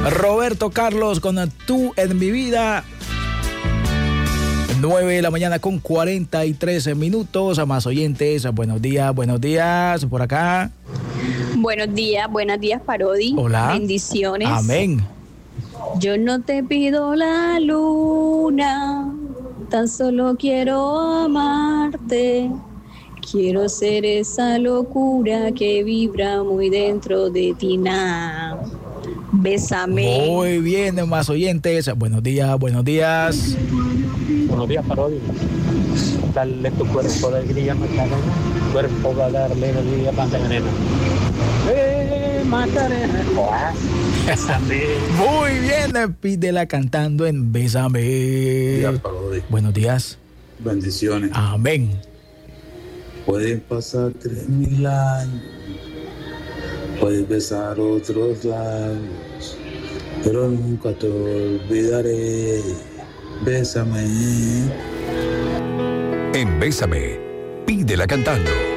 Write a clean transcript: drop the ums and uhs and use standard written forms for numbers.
Roberto Carlos con Tú en mi vida. 9 de la mañana con 43 minutos. A más oyentes, buenos días por acá. Buenos días Parodi. Hola. Bendiciones. Amén. Yo no te pido la luna, tan solo quiero amarte. Quiero ser esa locura que vibra muy dentro de ti. Bésame. Muy bien, más oyentes. Buenos días. Buenos días, Parodi. Dale tu cuerpo de alegría, Macarena. Cuerpo va a darle alegría, Macarena. Macarena. Bésame. Muy bien, pídela cantando en Bésame. Buenos días. Bendiciones. Amén. Pueden pasar 3000 años, puedes besar otros labios, pero nunca te olvidaré. Bésame. En Bésame, pídela cantando.